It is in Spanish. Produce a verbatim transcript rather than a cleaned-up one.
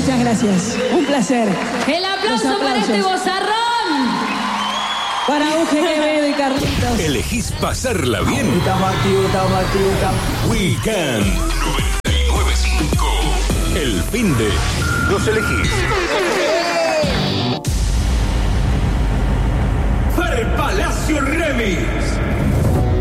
Muchas gracias. Un placer. El aplauso para este vozarrón. Para Uge Quevedo y Carlitos. ¿Elegís pasarla bien? Weekend noventa y nueve punto cinco. El fin de los elegís.